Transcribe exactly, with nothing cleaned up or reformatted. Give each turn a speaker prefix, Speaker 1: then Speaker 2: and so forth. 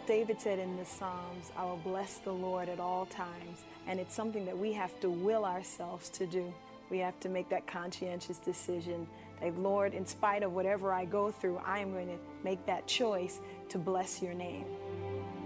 Speaker 1: David said in the Psalms, I will bless the Lord at all times. And it's something that we have to will ourselves to do. We have to make that conscientious decision that, Lord, in spite of whatever I go through, I am going to make that choice to bless your name.